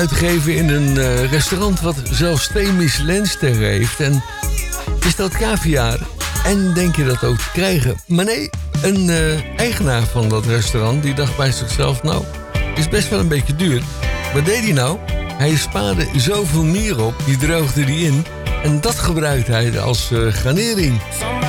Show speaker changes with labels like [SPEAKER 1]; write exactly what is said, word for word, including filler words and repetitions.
[SPEAKER 1] uitgegeven in een uh, restaurant wat zelfs twee Michelinsterren heeft. En je stelt caviar en denk je dat ook te krijgen. Maar nee, een uh, eigenaar van dat restaurant die dacht bij zichzelf... nou, is best wel een beetje duur. Wat deed hij nou? Hij spaarde zoveel mier op, die droogde die in... en dat gebruikte hij als uh, garnering.